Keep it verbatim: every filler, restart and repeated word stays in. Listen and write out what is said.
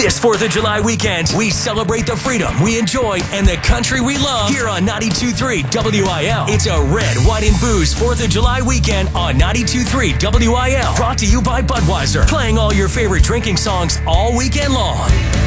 This fourth of July weekend, we celebrate the freedom we enjoy and the country we love here on ninety-two point three W I L. It's a red, white, and booze fourth of July weekend on ninety-two point three W I L. Brought to you by Budweiser. Playing all your favorite drinking songs all weekend long.